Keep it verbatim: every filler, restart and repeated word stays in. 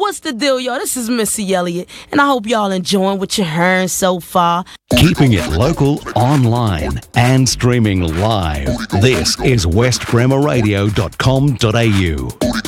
what's the deal, y'all? This is Missy Elliott, and I hope y'all enjoying what you're hearing so far. Keeping it local, online, and streaming live. This is west bremer radio dot com dot a u.